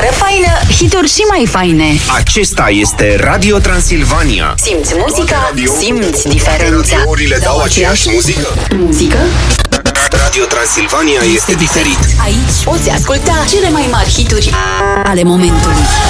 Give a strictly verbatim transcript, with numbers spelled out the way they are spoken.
Muzică faină, hituri și mai faine. Acesta este Radio Transilvania. Simți muzica, simți diferența. Orele dau aceeași muzică. Muzică? Radio Transilvania este diferit. Aici poți asculta cele mai mari hituri ale momentului.